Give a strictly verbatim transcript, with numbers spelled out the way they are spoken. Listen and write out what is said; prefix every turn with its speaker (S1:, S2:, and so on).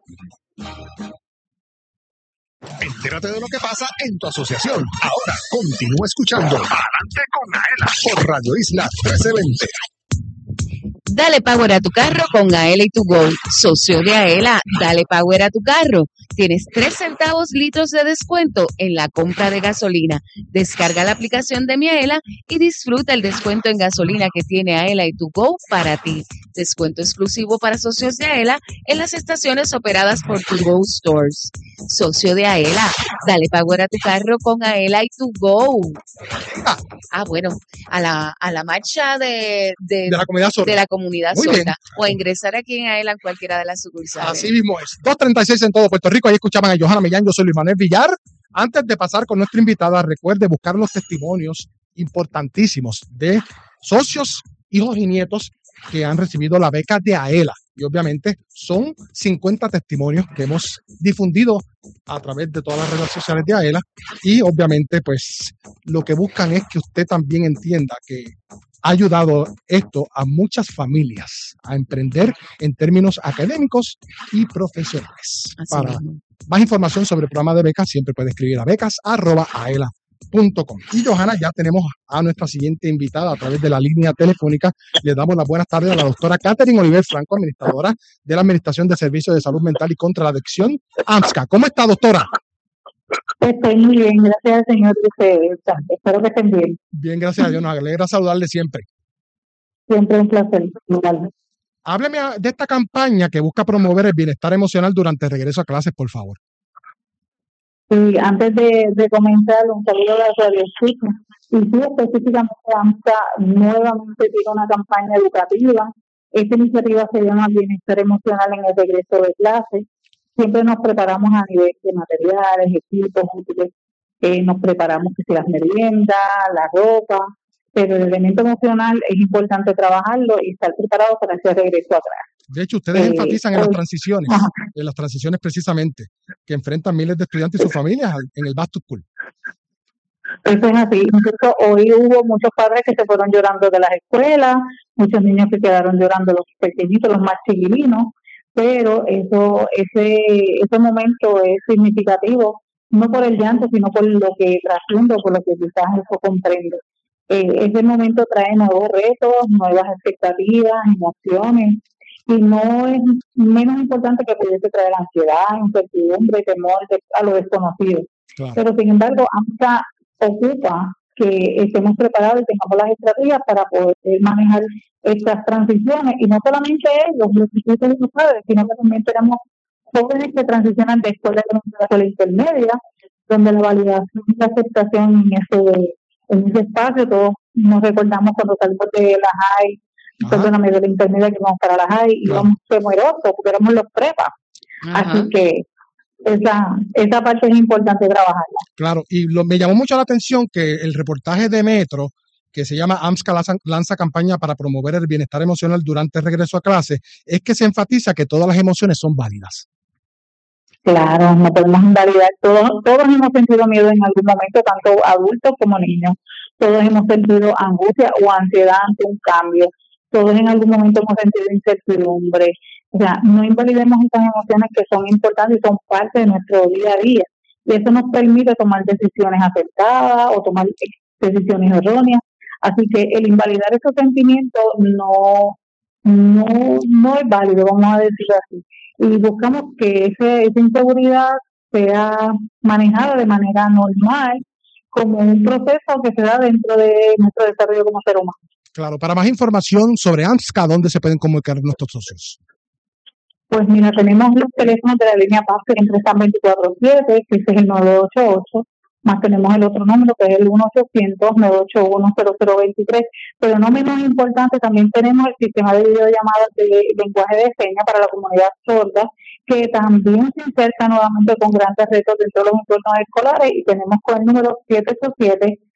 S1: Entérate de lo que pasa en tu asociación. Ahora continúa escuchando Adelante con Aela por Radio Isla trece veinte.
S2: Dale power a tu carro con Aela y tu Go. Socio de Aela, dale power a tu carro. Tienes tres centavos litros de descuento en la compra de gasolina. Descarga la aplicación de Mi Aela y disfruta el descuento en gasolina que tiene Aela y tu Go para ti. Descuento exclusivo para socios de Aela en las estaciones operadas por tu Go Stores. Socio de Aela, dale power a tu carro con Aela y tu Go. Ah, ah bueno, a la, a la marcha de, de,
S3: de la comunidad sorda.
S2: De la comunidad
S3: Muy
S2: sorda
S3: bien.
S2: O a ingresar aquí en Aela en cualquiera de las sucursales.
S3: Así mismo es. dos treinta y seis en todo Puerto Rico. Ahí escuchaban a Johanna Millán. Yo soy Luis Manuel Villar. Antes de pasar con nuestra invitada, recuerde buscar los testimonios importantísimos de socios, hijos y nietos que han recibido la beca de Aela. Y obviamente son cincuenta testimonios que hemos difundido a través de todas las redes sociales de Aela. Y obviamente, pues, lo que buscan es que usted también entienda que ha ayudado esto a muchas familias a emprender en términos académicos y profesionales.
S2: Así
S3: Para
S2: mismo.
S3: más información sobre el programa de becas, siempre puede escribir a becas arroba aela punto com. Y Johanna, ya tenemos a nuestra siguiente invitada a través de la línea telefónica. Le damos las buenas tardes a la doctora Catherine Oliver Franco, administradora de la Administración de Servicios de Salud Mental y contra la Adicción, AMSCA. ¿Cómo está, doctora?
S4: Estoy muy bien, gracias al Señor. Espero que estén bien.
S3: Bien, gracias a Dios. Nos alegra saludarle siempre.
S4: Siempre un placer.
S3: Hábleme de esta campaña que busca promover el bienestar emocional durante el regreso a clases, por favor.
S4: Y antes de, de comenzar, un saludo a la Radio Chica. Y sí, específicamente AMSCA nuevamente tiene una campaña educativa. Esta iniciativa se llama Bienestar Emocional en el regreso de clases. Siempre nos preparamos a nivel de materiales, equipos, útiles. Eh, nos preparamos que si las meriendas, la ropa, pero el elemento emocional es importante trabajarlo y estar preparado para ese regreso atrás.
S3: De hecho, ustedes eh, enfatizan en las transiciones,
S4: ajá.
S3: en las transiciones precisamente, que enfrentan miles de estudiantes y sus familias en el Back to School.
S4: Eso es así. Incluso hoy hubo muchos padres que se fueron llorando de las escuelas, muchos niños que quedaron llorando, los pequeñitos, los más chiquilinos, pero eso, ese, ese momento es significativo, no por el llanto, sino por lo que trasciende, por lo que quizás eso comprende. Eh, ese momento trae nuevos retos, nuevas expectativas, emociones, y no es menos importante que pudiese traer ansiedad, incertidumbre, temor a lo desconocido. Claro. Pero sin embargo, AMSCA ocupa que estemos preparados y tengamos las estrategias para poder manejar estas transiciones, y no solamente ellos, los institutos y los padres, sino que también tenemos jóvenes que transicionan de escuela a escuela intermedia, donde la validación y la aceptación en ese, en ese espacio, todos nos recordamos cuando salimos de la high, perdóname, de la intermedia que vamos para la high, y íbamos temerosos porque éramos los prepas. Ajá. Así que esa, esa parte es importante trabajarla.
S3: Claro, y lo, me llamó mucho la atención que el reportaje de Metro, que se llama AMSCA lanza, lanza campaña para promover el bienestar emocional durante el regreso a clase, es que se enfatiza que todas las emociones son válidas.
S4: Claro, no podemos invalidar. Todos, todos hemos sentido miedo en algún momento, tanto adultos como niños. Todos hemos sentido angustia o ansiedad ante un cambio. Todos en algún momento hemos sentido incertidumbre. O sea, no invalidemos estas emociones que son importantes y son parte de nuestro día a día. Y eso nos permite tomar decisiones acertadas o tomar decisiones erróneas. Así que el invalidar esos sentimientos no, no, no es válido, vamos a decirlo así. Y buscamos que ese, esa inseguridad sea manejada de manera normal, como un proceso que se da dentro de nuestro desarrollo como ser humano.
S3: Claro, para más información sobre AMSCA, ¿dónde se pueden comunicar nuestros socios?
S4: Pues mira, tenemos los teléfonos de la línea Paz que siempre están veinticuatro siete, que ese es el nueve ocho ocho, más tenemos el otro número que es el uno ochocientos, nueve ocho uno, cero cero dos tres, pero no menos importante, también tenemos el sistema de videollamadas de lenguaje de señas para la comunidad sorda, que también se inserta nuevamente con grandes retos dentro de los entornos escolares, y tenemos con el número siete ocho siete,